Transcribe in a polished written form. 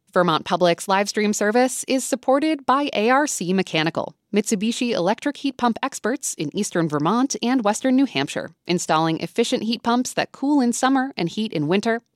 Vermont Public's live stream service is supported by ARC Mechanical, Mitsubishi electric heat pump experts in eastern Vermont and western New Hampshire, installing efficient heat pumps that cool in summer and heat in winter,